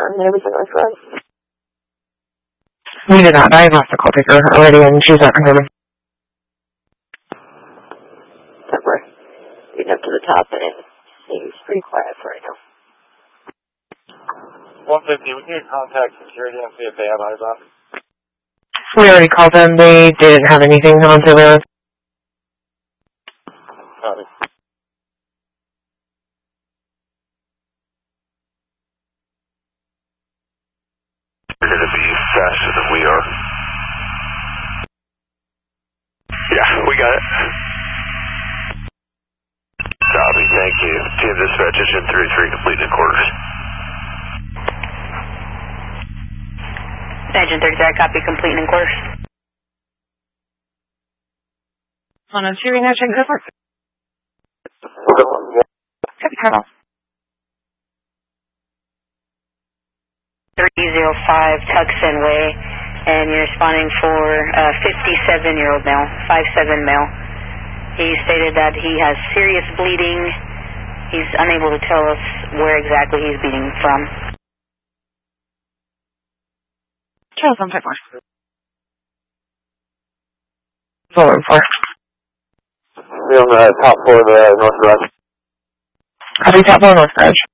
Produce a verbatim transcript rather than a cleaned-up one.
and everything like that. We did not. I lost the call taker already, and she's not coming. Temporary. Getting up to the top, and it seems pretty quiet for right now. one fifty, we need to contact security and see if they have eyes on. We already called them. They didn't have anything on surveillance. Copy. You're going to be faster than we are. Yeah, we got it. Copy, thank you. Team dispatch, engine three three, complete in quarters. Engine thirty-three, copy, complete in quarters. On a two reaction, go for it. Good, cut off. three oh five Tucson Way, and you're responding for a fifty-seven-year-old male, five seven male. He stated that he has serious bleeding. He's unable to tell us where exactly he's bleeding from. Charles, I'm type four. Forward four. Be on the top floor of the north garage. Copy, top floor, north garage.